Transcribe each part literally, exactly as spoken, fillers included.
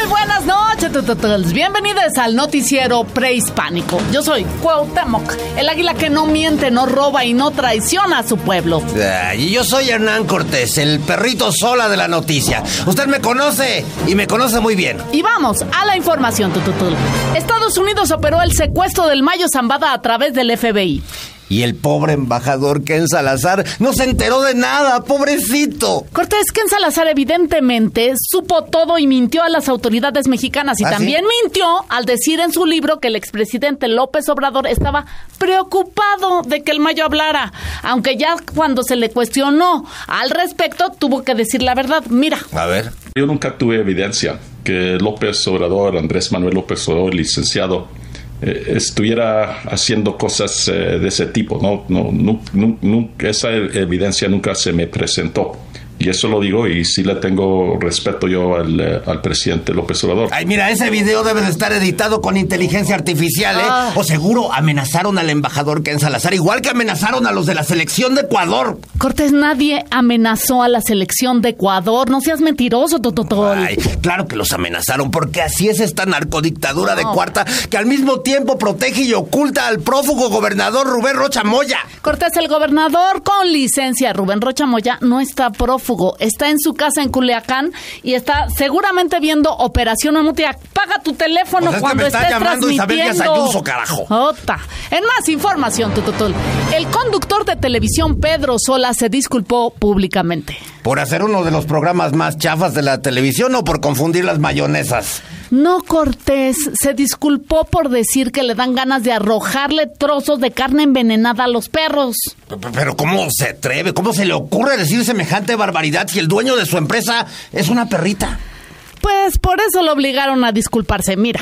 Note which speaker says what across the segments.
Speaker 1: Muy buenas noches, tututuls. Bienvenidos al noticiero prehispánico. Yo soy Cuauhtémoc, el águila que no miente, no roba y no traiciona a su pueblo.
Speaker 2: Y yo soy Hernán Cortés, el perrito sola de la noticia. Usted me conoce y me conoce muy bien.
Speaker 1: Y vamos a la información, tututul. Estados Unidos operó el secuestro del Mayo Zambada a través del F B I.
Speaker 2: Y el pobre embajador Ken Salazar no se enteró de nada, pobrecito.
Speaker 1: Cortés, Ken Salazar evidentemente supo todo y mintió a las autoridades mexicanas. Y
Speaker 2: ¿Ah,
Speaker 1: también
Speaker 2: sí?
Speaker 1: mintió al decir en su libro que el expresidente López Obrador estaba preocupado de que el Mayo hablara. Aunque ya cuando se le cuestionó al respecto, tuvo que decir la verdad. Mira.
Speaker 2: A ver.
Speaker 3: Yo nunca tuve evidencia que López Obrador, Andrés Manuel López Obrador, licenciado, eh, estuviera haciendo cosas eh, de ese tipo. No, no, no, no, no, esa evidencia nunca se me presentó. Y eso lo digo, y sí le tengo respeto yo al, eh, al presidente López Obrador.
Speaker 2: Ay, mira, ese video debe de estar editado con inteligencia artificial, ¿eh?
Speaker 1: Ah.
Speaker 2: O seguro amenazaron al embajador Ken Salazar, igual que amenazaron a los de la selección de Ecuador.
Speaker 1: Cortés, nadie amenazó a la selección de Ecuador. No seas mentiroso, Tototol.
Speaker 2: Ay, claro que los amenazaron, porque así es esta narcodictadura de
Speaker 1: No.
Speaker 2: cuarta que al mismo tiempo protege y oculta al prófugo gobernador Rubén Rocha Moya.
Speaker 1: Cortés, el gobernador con licencia, Rubén Rocha Moya, no está prófugo. Está en su casa en Culiacán y está seguramente viendo Operación Mamutia. Paga tu teléfono
Speaker 2: Pues es que
Speaker 1: cuando
Speaker 2: me está
Speaker 1: estés
Speaker 2: llamando Isabel Díaz
Speaker 1: transmitiendo.
Speaker 2: Ayuso, carajo.
Speaker 1: Ota. En más información, Tututul. El conductor de televisión Pedro Sola se disculpó públicamente.
Speaker 2: ¿Por hacer uno de los programas más chafas de la televisión o por confundir las mayonesas?
Speaker 1: No, Cortés, se disculpó por decir que le dan ganas de arrojarle trozos de carne envenenada a los perros.
Speaker 2: Pero ¿cómo se atreve? ¿Cómo se le ocurre decir semejante barbaridad si el dueño de su empresa es una perrita?
Speaker 1: Pues por eso lo obligaron a disculparse, mira.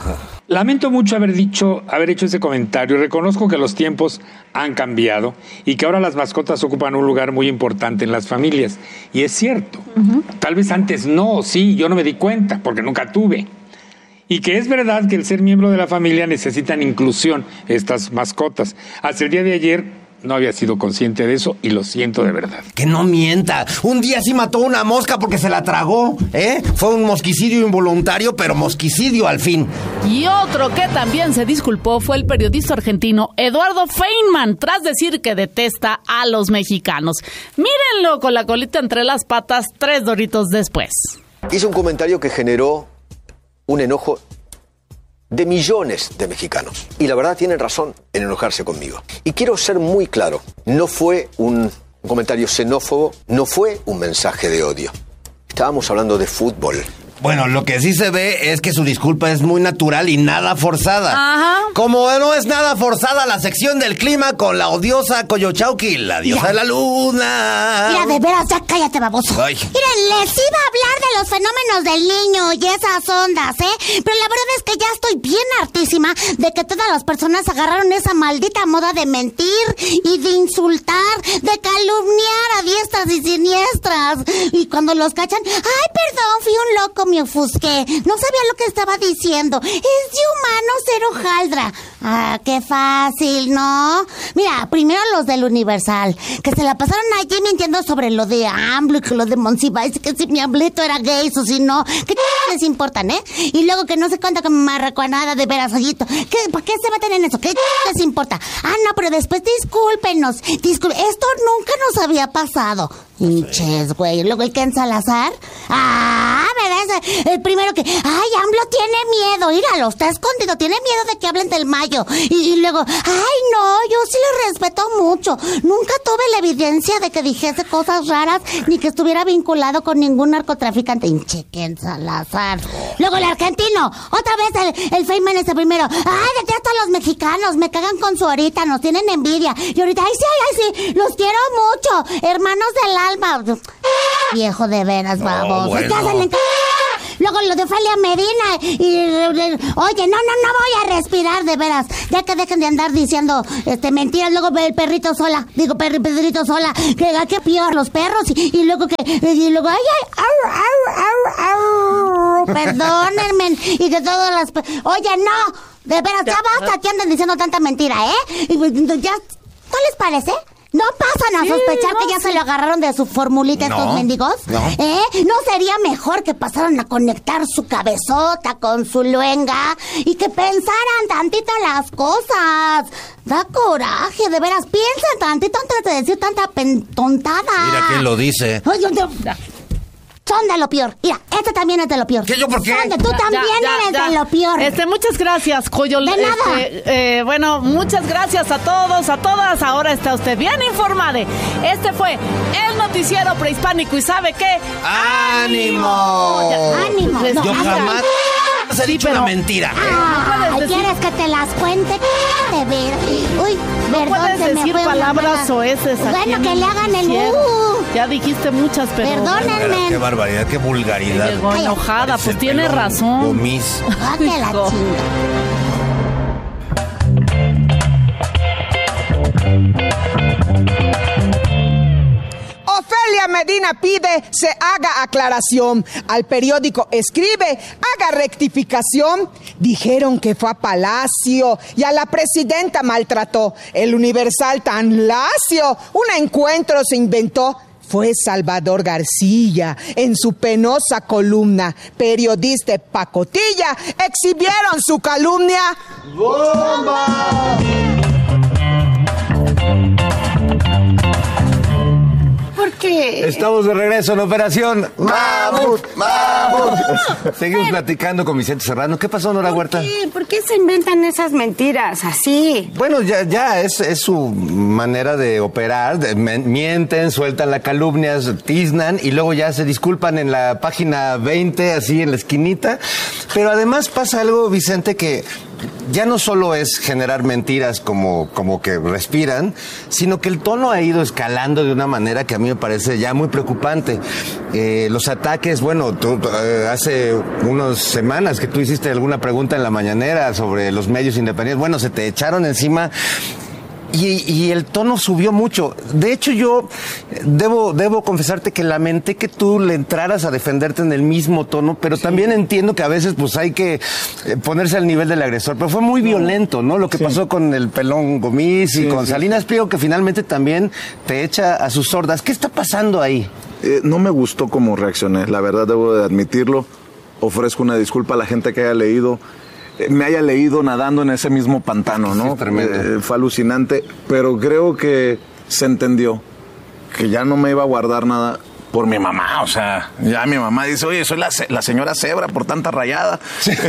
Speaker 4: Lamento mucho haber dicho, haber hecho ese comentario. Reconozco que los tiempos han cambiado y que ahora las mascotas ocupan un lugar muy importante en las familias. Y es cierto. Uh-huh. Tal vez antes no, sí, yo no me di cuenta porque nunca tuve. Y que es verdad que el ser miembro de la familia necesitan inclusión, estas mascotas. Hasta el día de ayer no había sido consciente de eso y lo siento de verdad.
Speaker 2: Que no mienta. Un día sí mató una mosca porque se la tragó, ¿eh? Fue un mosquicidio involuntario, pero mosquicidio al fin.
Speaker 1: Y otro que también se disculpó fue el periodista argentino Eduardo Feynman, tras decir que detesta a los mexicanos. Mírenlo con la colita entre las patas tres doritos después.
Speaker 5: Hizo un comentario que generó un enojo de millones de mexicanos. Y la verdad tienen razón en enojarse conmigo. Y quiero ser muy claro, no fue un comentario xenófobo, no fue un mensaje de odio. Estábamos hablando de fútbol.
Speaker 2: Bueno, lo que sí se ve es que su disculpa es muy natural y nada forzada.
Speaker 1: Ajá.
Speaker 2: Como no es nada forzada la sección del clima con la odiosa Coyochauqui, la diosa
Speaker 6: Mira.
Speaker 2: de la luna.
Speaker 6: Mira, de veras, ya cállate, baboso.
Speaker 2: Ay.
Speaker 6: Miren, les iba a hablar de los fenómenos del niño y esas ondas, ¿eh? Pero la verdad es que ya estoy bien hartísima de que todas las personas agarraron esa maldita moda de mentir y de insultar, de calumniar a diestras y siniestras. Y cuando los cachan, ay, perdón, fui un loco, me ofusqué. No sabía lo que estaba diciendo. Es de humano ser hojaldra. Ah, qué fácil, ¿no? Mira, primero los del Universal, que se la pasaron allí mintiendo sobre lo de AMLO y que lo de Monsiváis, que si mi abuelito era gay o si no, ¿qué les importan, eh? Y luego que no se cuenta con marracuanada de veras, ojito. ¿Qué, ¿Por qué se meten en eso? ¿Qué les importa? Ah, no, pero después discúlpenos. Disculpen, esto nunca nos había pasado. Hinches, güey. Luego el Ken Salazar. Ah, ¿verdad? El primero que... Ay, AMLO tiene miedo. Míralo, está escondido. Tiene miedo de que hablen del Mayo. Y, y luego... Ay, no, yo sí lo respeto mucho. Nunca tuve la evidencia de que dijese cosas raras ni que estuviera vinculado con ningún narcotraficante. Hinche Ken Salazar. Luego el argentino. Otra vez el, el Feynman ese primero. Ay, detesto a los mexicanos. Me cagan con su ahorita. Nos tienen envidia. Y ahorita... Ay, sí, ay, sí. Los quiero mucho. Hermanos del alma. Viejo de veras, vamos.
Speaker 2: Oh, bueno.
Speaker 6: Ya se le enc... Luego lo de Ofelia Medina y, y, oye, no, no, no voy a respirar de veras. Ya que dejen de andar diciendo este mentiras. Luego el perrito sola, digo perri, Pedrito sola, que que peor los perros y, y luego que y luego ay ay au, au, au, au, perdónenme y que todas las oye, no, de veras ya basta que anden diciendo tanta mentira, ¿eh? Y ya, ¿no les parece? ¿No pasan a
Speaker 1: Sí,
Speaker 6: sospechar
Speaker 1: no,
Speaker 6: que ya
Speaker 1: sí.
Speaker 6: se lo agarraron de su formulita
Speaker 2: No,
Speaker 6: estos mendigos?
Speaker 2: no.
Speaker 6: ¿Eh? ¿No sería mejor que pasaran a conectar su cabezota con su luenga y que pensaran tantito las cosas? Da coraje, de veras, piensen tantito antes de decir tanta pen- tontada.
Speaker 2: Mira quién lo dice.
Speaker 6: Ay, yo- yo- Son de lo peor. Mira, este también es de lo peor.
Speaker 2: ¿Qué, yo por qué?
Speaker 6: Son de- tú
Speaker 1: Ya,
Speaker 6: también
Speaker 1: ya,
Speaker 6: eres
Speaker 1: ya.
Speaker 6: de lo peor.
Speaker 1: Este, muchas gracias, Coyol.
Speaker 6: De nada.
Speaker 1: Este, eh, bueno, muchas gracias a todos, a todas. Ahora está usted bien informado. Este fue el noticiero prehispánico. ¿Y sabe qué?
Speaker 2: ¡Ánimo!
Speaker 1: Ya,
Speaker 6: ánimo.
Speaker 1: Pues,
Speaker 6: No,
Speaker 2: Yo
Speaker 6: ay,
Speaker 2: jamás he
Speaker 1: Sí,
Speaker 2: dicho
Speaker 1: pero-
Speaker 2: una mentira.
Speaker 6: Ay,
Speaker 1: puedes decir-
Speaker 6: ¿quieres que te las cuente? De ver. Uy,
Speaker 1: No
Speaker 6: perdón,
Speaker 1: puedes
Speaker 6: se me
Speaker 1: decir
Speaker 6: fue una
Speaker 1: palabras
Speaker 6: mala.
Speaker 1: oeces aquí
Speaker 6: Bueno,
Speaker 1: en
Speaker 6: que
Speaker 1: el
Speaker 6: le hagan el
Speaker 1: noticiero.
Speaker 6: uh.
Speaker 1: Ya dijiste muchas, pero...
Speaker 6: Perdónenme.
Speaker 2: Qué barbaridad, qué vulgaridad.
Speaker 1: Llegó enojada,
Speaker 2: Parece
Speaker 1: pues tiene
Speaker 2: pelón
Speaker 1: razón.
Speaker 2: gomis.
Speaker 6: Date la
Speaker 1: Hijo.
Speaker 6: chinga.
Speaker 7: Ofelia Medina pide se haga aclaración. Al periódico escribe, haga rectificación. Dijeron que fue a Palacio y a la presidenta maltrató. El Universal tan lacio, un encuentro se inventó. Fue Salvador García en su penosa columna. Periodista y pacotilla exhibieron su calumnia.
Speaker 6: ¿Por qué?
Speaker 2: Estamos de regreso en Operación Mamut, Mamut. Seguimos platicando con Vicente Serrano. ¿Qué pasó, Nora Huerta?
Speaker 8: ¿Qué? ¿Por qué se inventan esas mentiras así?
Speaker 2: Bueno, ya, ya es, es su manera de operar. de- men- mienten, sueltan la calumnia, tiznan y luego ya se disculpan en la página veinte, así en la esquinita. Pero además pasa algo, Vicente, que ya no solo es generar mentiras como, como que respiran, sino que el tono ha ido escalando de una manera que a mí me parece ya muy preocupante. Eh, los ataques, bueno, tú, eh, hace unas semanas que tú hiciste alguna pregunta en la mañanera sobre los medios independientes, bueno, se te echaron encima. Y, y el tono subió mucho. De hecho, yo debo, debo confesarte que lamenté que tú le entraras a defenderte en el mismo tono, pero también entiendo que a veces pues hay que eh, ponerse al nivel del agresor. Pero fue muy violento, ¿no? Lo que pasó con el pelón Gomis y
Speaker 9: Sí,
Speaker 2: con
Speaker 9: sí,
Speaker 2: Salinas Pliego, que finalmente también te echa a sus sordas. ¿Qué está pasando ahí?
Speaker 9: Eh, no me gustó cómo reaccioné, la verdad debo de admitirlo. Ofrezco una disculpa a la gente que haya leído, eh, me haya leído nadando en ese mismo pantano, ¿no?
Speaker 2: Sí, tremendo.
Speaker 9: Eh, fue alucinante, pero creo que se entendió que ya no me iba a guardar nada por mi mamá, o sea, ya mi mamá dice, oye, soy la, ce- la señora cebra por tanta rayada.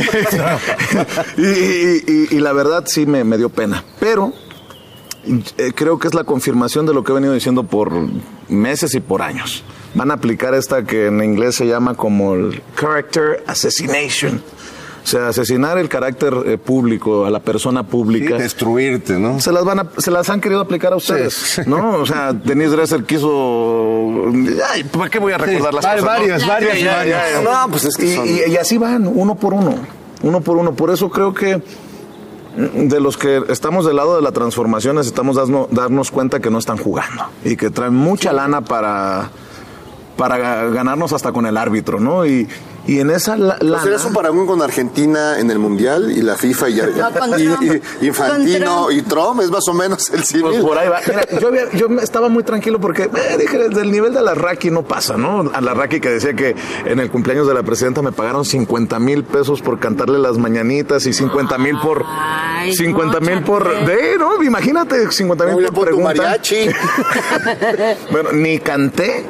Speaker 9: y, y- y- y la verdad sí me, me dio pena, pero eh, creo que es la confirmación de lo que he venido diciendo por meses y por años. Van a aplicar esta que en inglés se llama como el character assassination. O sea, asesinar el carácter eh, público, a la persona pública.
Speaker 2: destruirte, ¿no?
Speaker 9: Se las van a, se las han querido aplicar a ustedes,
Speaker 2: Sí.
Speaker 9: ¿no? O sea, Denise Dresser quiso... Ay, ¿para qué voy a recordar
Speaker 2: Sí,
Speaker 9: las
Speaker 2: va-
Speaker 9: cosas?
Speaker 2: varios,
Speaker 9: no?
Speaker 2: varios,
Speaker 9: Ya, ya,
Speaker 2: varios.
Speaker 9: ya, ya. No, pues es que y,
Speaker 2: son-
Speaker 9: y- y así van, uno por uno, uno por uno. Por eso creo que de los que estamos del lado de la transformación necesitamos darnos, darnos cuenta que no están jugando y que traen mucha lana para, para ganarnos hasta con el árbitro, ¿no? Y, y en esa la- lana...
Speaker 10: Serías un parangón con Argentina en el Mundial y la FIFA y,
Speaker 8: No, con
Speaker 10: y,
Speaker 8: Trump.
Speaker 10: y- Infantino
Speaker 8: Con
Speaker 10: y Trump, es más o menos el civil.
Speaker 9: Pues por ahí va. Mira, yo, había- yo estaba muy tranquilo porque eh, dije, del nivel de la Raki no pasa, ¿no? A la Raki que decía que en el cumpleaños de la presidenta me pagaron cincuenta mil pesos por cantarle las mañanitas y cincuenta mil por...
Speaker 8: Ay,
Speaker 9: cincuenta mil por...
Speaker 8: móchate.
Speaker 9: De, no, imagínate, cincuenta mil
Speaker 10: Muy
Speaker 9: por
Speaker 10: bien, pon tu
Speaker 9: pregunta.
Speaker 10: mariachi.
Speaker 9: Bueno, ni canté,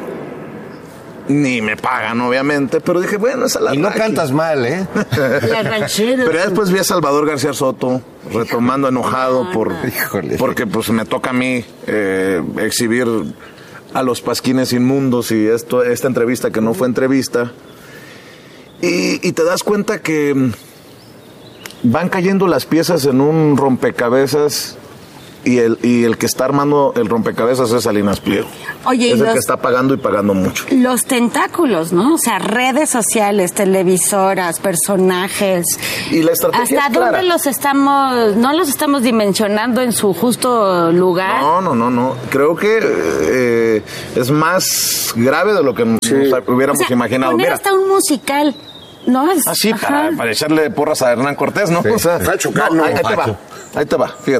Speaker 9: ni me pagan, obviamente, pero dije, bueno, esa la
Speaker 2: Y no
Speaker 9: Raki.
Speaker 2: cantas mal, ¿eh?
Speaker 8: La ranchera.
Speaker 9: Pero ya después vi a Salvador García Soto retomando enojado por
Speaker 2: Híjole.
Speaker 9: porque pues me toca a mí eh, exhibir a los pasquines inmundos y esto esta entrevista que no fue entrevista y, y te das cuenta que mm, van cayendo las piezas en un rompecabezas y el y el que está armando el rompecabezas es Salinas Pliego.
Speaker 8: Oye, y
Speaker 9: es el
Speaker 8: los-
Speaker 9: que está pagando y pagando mucho.
Speaker 8: Los tentáculos, ¿no? O sea, redes sociales, televisoras, personajes.
Speaker 9: Y la estrategia
Speaker 8: ¿Hasta
Speaker 9: es clara.
Speaker 8: dónde los estamos, no los estamos dimensionando en su justo lugar?
Speaker 9: No, no, no, no. Creo que eh, es más grave de lo que nos
Speaker 8: O
Speaker 9: hubiéramos
Speaker 8: sea,
Speaker 9: imaginado.
Speaker 8: poner
Speaker 9: Mira,
Speaker 8: hasta un musical, ¿no? Es-
Speaker 9: así
Speaker 8: ajá.
Speaker 9: para, para echarle porras a Hernán Cortés, ¿no? O sea,
Speaker 10: Facho Cano.
Speaker 9: no, ahí, ahí te
Speaker 2: Facho.
Speaker 9: va, ahí te va, fíjate.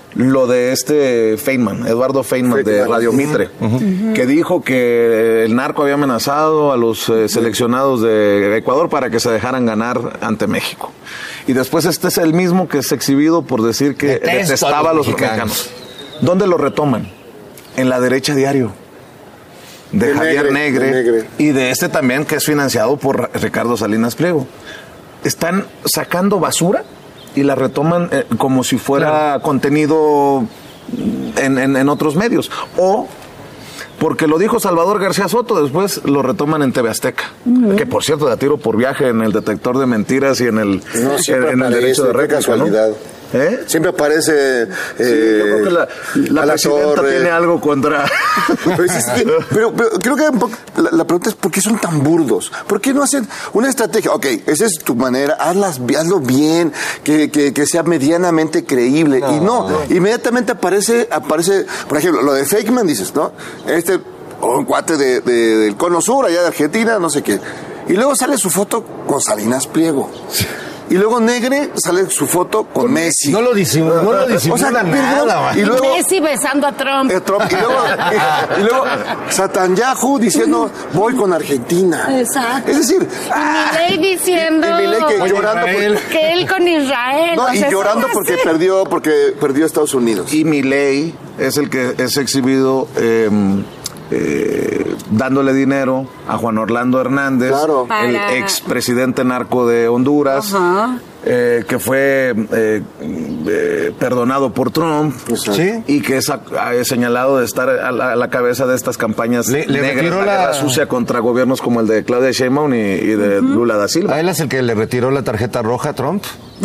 Speaker 9: lo de este Feynman, Eduardo Feynman, de Radio Mitre, uh-huh. que dijo que el narco había amenazado a los eh, seleccionados de Ecuador para que se dejaran ganar ante México. Y después este es el mismo que es exhibido por decir que Detesto detestaba a los mexicanos. mexicanos. ¿Dónde lo retoman? En La Derecha Diario. De, de Javier Negre, Negre, de Negre y de este también que es financiado por Ricardo Salinas Pliego. Están sacando basura y la retoman eh, como si fuera claro. contenido en, en, en otros medios. O porque lo dijo Salvador García Soto, después lo retoman en T V Azteca. Uh-huh. Que por cierto, da tiro por viaje en el detector de mentiras y en el,
Speaker 10: no,
Speaker 9: en, en el derecho de réplica, ¿no?
Speaker 10: ¿Eh? Siempre aparece. Eh,
Speaker 9: sí, yo creo que la, la presidenta torre. tiene algo contra.
Speaker 10: pero, pero, pero creo que un poco, la, la pregunta es: ¿por qué son tan burdos? ¿Por qué no hacen una estrategia? Ok, esa es tu manera, hazlas, hazlo bien, que, que, que sea medianamente creíble. No, y no, no, inmediatamente aparece, aparece, por ejemplo, lo de Feynman, dices, ¿no? Este, o un cuate de, de, del Cono Sur, allá de Argentina, no sé qué. Y luego sale su foto con Salinas Pliego. Y luego Negre sale su foto con, con Messi.
Speaker 2: No lo disimula, no lo disimula o sea, nada.
Speaker 8: Y luego, Messi besando a Trump.
Speaker 10: Eh, Trump y luego, y, y luego Satanyahu diciendo voy con Argentina.
Speaker 8: Exacto.
Speaker 10: Es decir,
Speaker 8: y ah, Milei diciendo
Speaker 10: y, y Milei que
Speaker 8: Oye,
Speaker 10: llorando
Speaker 8: por, que él con Israel.
Speaker 10: No, y llorando porque así. perdió porque perdió Estados Unidos.
Speaker 9: Y Milei es el que es exhibido eh, Eh, dándole dinero a Juan Orlando Hernández,
Speaker 10: claro.
Speaker 9: el
Speaker 8: Para...
Speaker 9: expresidente narco de Honduras, uh-huh. eh, que fue eh, eh, perdonado por Trump,
Speaker 2: ¿sí?
Speaker 9: y que es, a, es señalado de estar a la, a la cabeza de estas campañas
Speaker 2: le, le
Speaker 9: negras, la
Speaker 2: la
Speaker 9: guerra sucia contra gobiernos como el de Claudia Sheinbaum y, y de uh-huh. Lula da Silva.
Speaker 2: ¿A él es el que le retiró la tarjeta roja a Trump?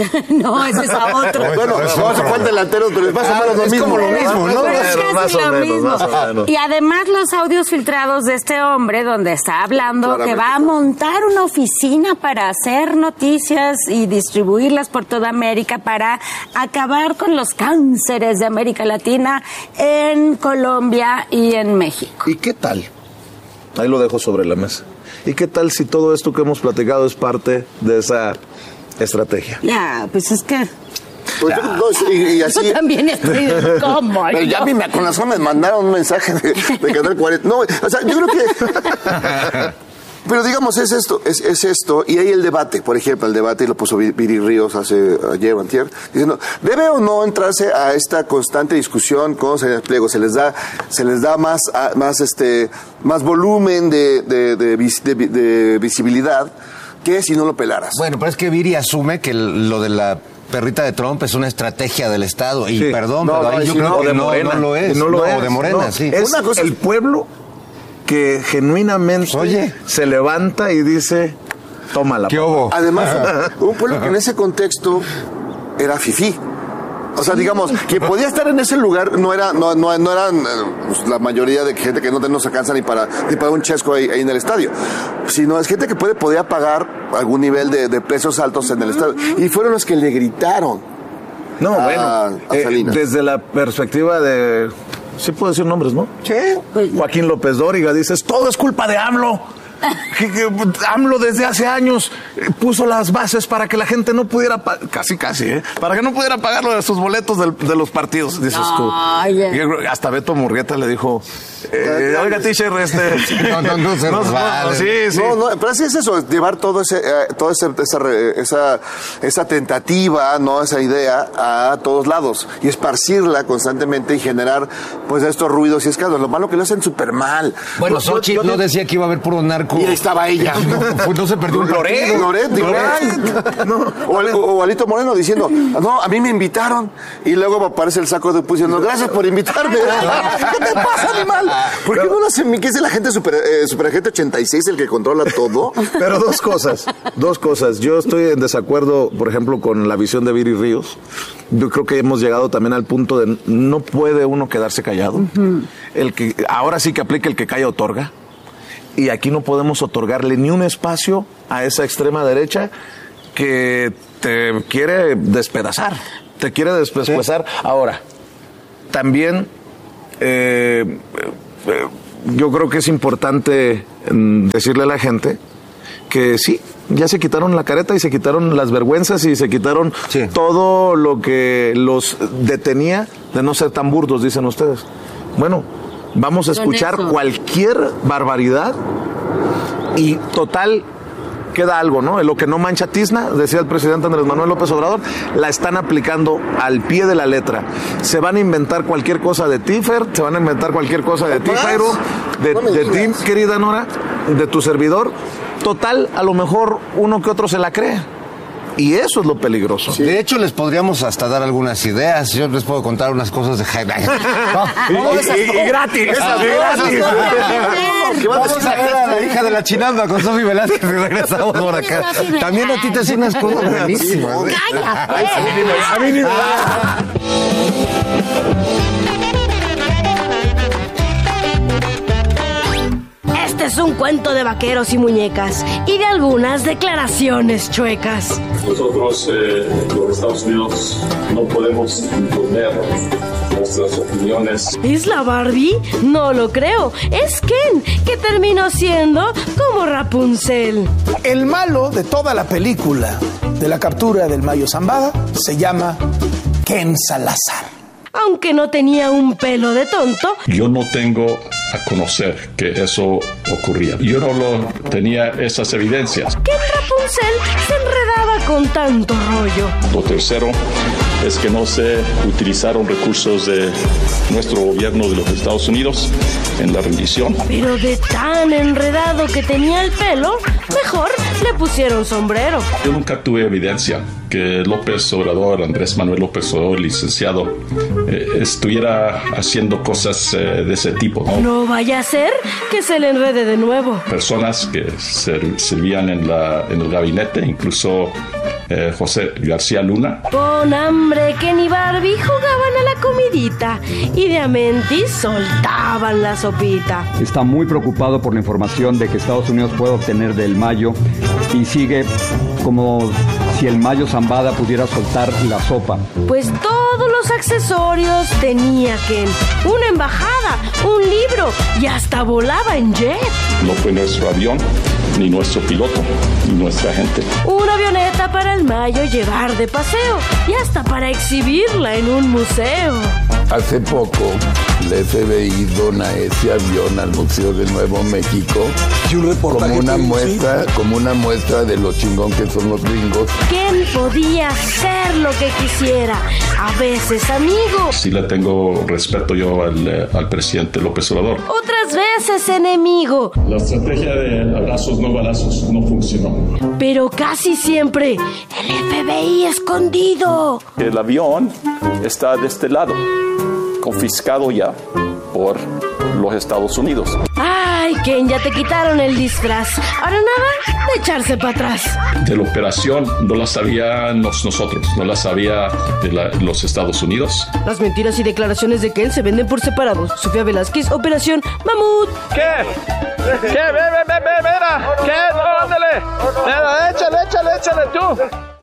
Speaker 8: No, ese es a otro.
Speaker 10: Bueno, no se fue el delantero, pero es más o menos lo mismo.
Speaker 2: Como lo mismo, ¿no?
Speaker 8: Pero es casi
Speaker 9: más o
Speaker 8: lo
Speaker 9: menos,
Speaker 8: mismo.
Speaker 9: Más o menos.
Speaker 8: Y además los audios filtrados de este hombre donde está hablando Claramente. que va a montar una oficina para hacer noticias y distribuirlas por toda América para acabar con los cánceres de América Latina en Colombia y en México.
Speaker 9: ¿Y qué tal? Ahí lo dejo sobre la mesa. ¿Y qué tal si todo esto que hemos platicado es parte de esa estrategia?
Speaker 8: Ya, pues es que...
Speaker 10: Pues yo, no, y, y así,
Speaker 8: yo también estoy como...
Speaker 10: Pero ya a mí me, con razón me mandaron un mensaje de, de Canal cuarenta. No, o sea, yo creo que... Pero digamos, es esto, es, es esto, y hay el debate, por ejemplo, el debate, y lo puso Viri Ríos hace ayer o antier, diciendo, ¿debe o no entrarse a esta constante discusión con Salinas Pliego? Se les da, se les da más, más este, más volumen de, de, de, de, de visibilidad que si no lo pelaras.
Speaker 2: Bueno, pero es que Viri asume que lo de la perrita de Trump es una estrategia del Estado, y sí. perdón,
Speaker 10: no,
Speaker 2: pero
Speaker 10: no,
Speaker 2: ahí yo
Speaker 10: sí,
Speaker 2: creo
Speaker 10: no,
Speaker 2: que
Speaker 9: de
Speaker 2: no,
Speaker 9: Morena,
Speaker 2: no lo es.
Speaker 9: No lo
Speaker 2: no,
Speaker 9: es.
Speaker 2: O de Morena,
Speaker 9: no,
Speaker 2: sí.
Speaker 9: Es
Speaker 10: una cosa...
Speaker 9: el pueblo que genuinamente Oye. se levanta y dice, tómala.
Speaker 2: ¿Qué hubo?
Speaker 10: Además, un pueblo que en ese contexto era fifí. O sea, digamos, quien podía estar en ese lugar no era, no, no, no eran pues, la mayoría de gente que no, no se alcanza ni para, ni para un chesco ahí, ahí en el estadio, sino es gente que puede, podía pagar algún nivel de, de precios altos en el estadio. Y fueron los que le gritaron.
Speaker 9: No,
Speaker 10: a,
Speaker 9: bueno,
Speaker 10: a
Speaker 9: eh, desde la perspectiva de... Sí puedo decir nombres, ¿no?
Speaker 10: Sí.
Speaker 9: Joaquín López Dóriga, dices, todo es culpa de AMLO. Que, que AMLO desde hace años puso las bases para que la gente no pudiera pa- casi casi ¿eh? para que no pudiera pagar lo de sus boletos del, de los partidos, dices tú.
Speaker 8: Oh, yeah.
Speaker 9: Y hasta Beto Murrieta le dijo, eh, oiga, teacher, este
Speaker 2: no, no, no se nos vale.
Speaker 9: No, sí, sí.
Speaker 10: No, no, pero así es eso, llevar todo ese, eh, toda esa, esa, esa, esa tentativa, no, esa idea a todos lados y esparcirla constantemente y generar pues estos ruidos y escándalos. Lo malo que lo hacen súper mal.
Speaker 2: Bueno,
Speaker 10: pues,
Speaker 2: Xochitl no decía que iba a haber puro narco.
Speaker 10: Y ahí estaba ella.
Speaker 2: No, no se perdió un
Speaker 10: Loret, Loret, Loret. No. O, o, o Alito Moreno diciendo, no, a mí me invitaron. Y luego aparece el saco de pus diciendo, gracias por invitarme. ¿Qué te pasa, animal? ¿Por qué no lo hacen? ¿Qué es el agente super, eh, superagente ochenta y seis el que controla todo?
Speaker 9: Pero dos cosas, dos cosas. Yo estoy en desacuerdo, por ejemplo, con la visión de Viri Ríos. Yo creo que hemos llegado también al punto de no puede uno quedarse callado. Uh-huh. El que ahora sí que aplica el que calla otorga. Y aquí no podemos otorgarle ni un espacio a esa extrema derecha que te quiere despedazar, te quiere despedazar. Sí. Ahora, también eh, eh, yo creo que es importante decirle a la gente que sí, ya se quitaron la careta y se quitaron las vergüenzas y se quitaron sí. todo lo que los detenía de no ser tan burdos, dicen ustedes. Bueno, vamos a escuchar cualquier barbaridad y total queda algo, ¿no? En lo que no mancha tizna, decía el presidente Andrés Manuel López Obrador, la están aplicando al pie de la letra. Se van a inventar cualquier cosa de ti, Fer, se van a inventar cualquier cosa de ti, Jairo, de, de ti, querida Nora, de tu servidor. Total, a lo mejor uno que otro se la cree. Y eso es lo peligroso.
Speaker 2: Sí. De hecho, les podríamos hasta dar algunas ideas. Yo les puedo contar unas cosas de Jaime. No,
Speaker 9: y, y, y, y gratis. Esas y gratis.
Speaker 2: Vamos a ver a la hija de la chinamba con Sofi Velázquez y regresamos por acá. También a ti te hacen unas cosas buenísimas.
Speaker 6: ¡Cállate!
Speaker 9: A mí ni me da.
Speaker 11: Este es un cuento de vaqueros y muñecas y de algunas declaraciones chuecas.
Speaker 3: Nosotros, eh, los Estados Unidos, no podemos imponer nuestras opiniones.
Speaker 11: ¿Es la Barbie? No lo creo. Es Ken, que terminó siendo como Rapunzel.
Speaker 12: El malo de toda la película de la captura del Mayo Zambada se llama Ken Salazar.
Speaker 11: Aunque no tenía un pelo de tonto.
Speaker 3: Yo no tengo a conocer que eso ocurría. Yo no lo tenía esas evidencias.
Speaker 11: ¿Qué Rapunzel se enredaba con tanto rollo?
Speaker 3: Lo tercero es que no se utilizaron recursos de nuestro gobierno de los Estados Unidos en la rendición.
Speaker 11: Pero de tan enredado que tenía el pelo, mejor le pusieron sombrero.
Speaker 3: Yo nunca tuve evidencia que López Obrador, Andrés Manuel López Obrador, licenciado, eh, estuviera haciendo cosas eh, de ese tipo, ¿no?
Speaker 11: No vaya a ser que se le enrede de nuevo.
Speaker 3: Personas que ser, servían en, la, en el gabinete, incluso eh, José García Luna.
Speaker 11: Con hambre, Ken y Barbie jugaban a la comidita y de Amentis soltaban la sopita.
Speaker 13: Está muy preocupado por la información de que Estados Unidos puede obtener del Mayo y sigue como si el Mayo Zambada pudiera soltar la sopa.
Speaker 11: Pues todos los accesorios tenía Ken. Una embajada, un libro y hasta volaba en jet.
Speaker 3: No fue nuestro avión, ni nuestro piloto, ni nuestra gente.
Speaker 11: Una avioneta para el Mayo llevar de paseo y hasta para exhibirla en un museo.
Speaker 14: Hace poco, la F B I dona ese avión al Museo de Nuevo México como una muestra, como una muestra de lo chingón que son los gringos.
Speaker 11: ¿Quién podía hacer lo que quisiera? A veces amigo.
Speaker 3: Sí le tengo respeto yo al, al presidente López Obrador.
Speaker 11: Otras veces enemigo.
Speaker 3: La estrategia de abrazos no balazos no funcionó.
Speaker 11: Pero casi siempre el F B I escondido.
Speaker 3: El avión está de este lado, confiscado ya por los Estados Unidos.
Speaker 11: Ay, Ken, ya te quitaron el disfraz. Ahora nada de echarse para atrás.
Speaker 3: De la operación no la sabíamos nosotros, no la sabía de la, los Estados Unidos.
Speaker 11: Las mentiras y declaraciones de Ken se venden por separado. Sofía Velázquez, Operación Mamut.
Speaker 15: ¿Qué? ¿Qué? Ve, ve, ve, ve, mira. ¿Qué? No, ándale. Mira, échale, échale, échale tú.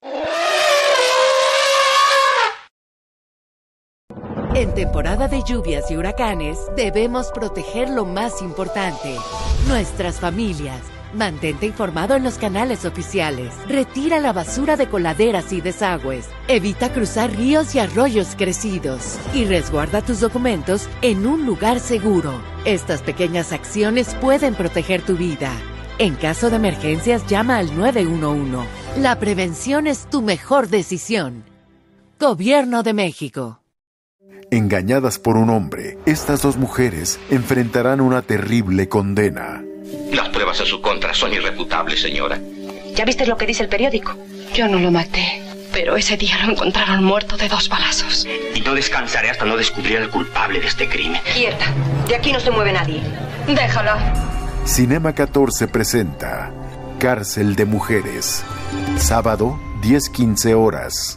Speaker 16: En temporada de lluvias y huracanes, debemos proteger lo más importante, nuestras familias. Mantente informado en los canales oficiales. Retira la basura de coladeras y desagües. Evita cruzar ríos y arroyos crecidos. Y resguarda tus documentos en un lugar seguro. Estas pequeñas acciones pueden proteger tu vida. En caso de emergencias, llama al nueve uno uno. La prevención es tu mejor decisión. Gobierno de México.
Speaker 17: Engañadas por un hombre, estas dos mujeres enfrentarán una terrible condena.
Speaker 18: Las pruebas en su contra son irrefutables, señora.
Speaker 19: ¿Ya viste lo que dice el periódico? Yo no lo maté, pero ese día lo encontraron muerto de dos balazos.
Speaker 18: Y no descansaré hasta no descubrir al culpable de este crimen.
Speaker 19: Quieta, de aquí no se mueve nadie. Déjala.
Speaker 17: Cinema catorce presenta Cárcel de Mujeres. Sábado, diez quince horas.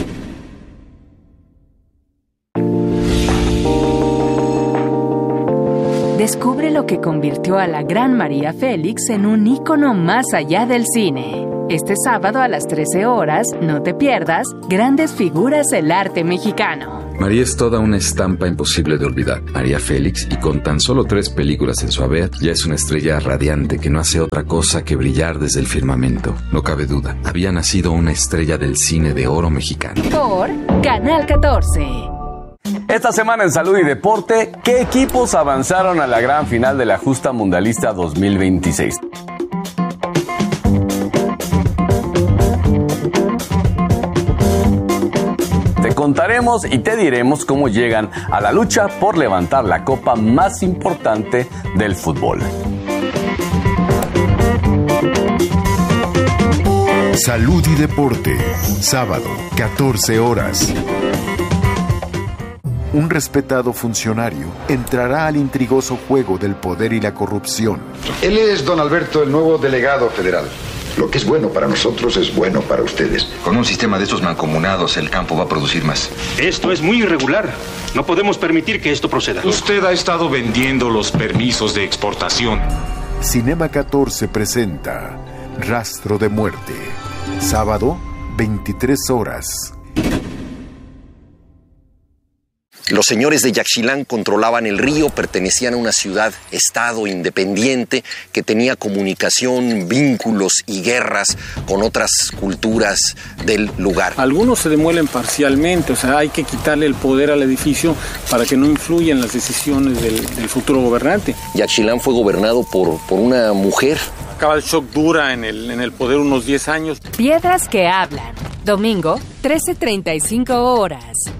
Speaker 20: Descubre lo que convirtió a la gran María Félix en un ícono más allá del cine. Este sábado a las trece horas, no te pierdas Grandes Figuras del Arte Mexicano.
Speaker 21: María es toda una estampa imposible de olvidar. María Félix, y con tan solo tres películas en su haber, ya es una estrella radiante que no hace otra cosa que brillar desde el firmamento. No cabe duda, había nacido una estrella del cine de oro mexicano.
Speaker 20: Por Canal catorce.
Speaker 4: Esta semana en Salud y Deporte, ¿qué equipos avanzaron a la gran final de la Justa Mundialista dos mil veintiséis? Te contaremos y te diremos cómo llegan a la lucha por levantar la copa más importante del fútbol.
Speaker 17: Salud y Deporte, sábado, catorce horas. Un respetado funcionario entrará al intrigoso juego del poder y la corrupción.
Speaker 22: Él es don Alberto, el nuevo delegado federal. Lo que es bueno para nosotros es bueno para ustedes.
Speaker 23: Con un sistema de estos mancomunados, el campo va a producir más.
Speaker 24: Esto es muy irregular. No podemos permitir que esto proceda.
Speaker 25: Usted ha estado vendiendo los permisos de exportación.
Speaker 17: Cinema catorce presenta Rastro de Muerte. Sábado, veintitrés horas.
Speaker 5: Los señores de Yaxchilán controlaban el río, pertenecían a una ciudad-estado independiente que tenía comunicación, vínculos y guerras con otras culturas del lugar.
Speaker 26: Algunos se demuelen parcialmente, o sea, hay que quitarle el poder al edificio para que no influya en las decisiones del, del futuro gobernante.
Speaker 5: Yaxchilán fue gobernado por, por una mujer.
Speaker 26: Cabal Shock dura en el, en el poder unos diez años.
Speaker 20: Piedras que hablan. Domingo, trece treinta y cinco horas.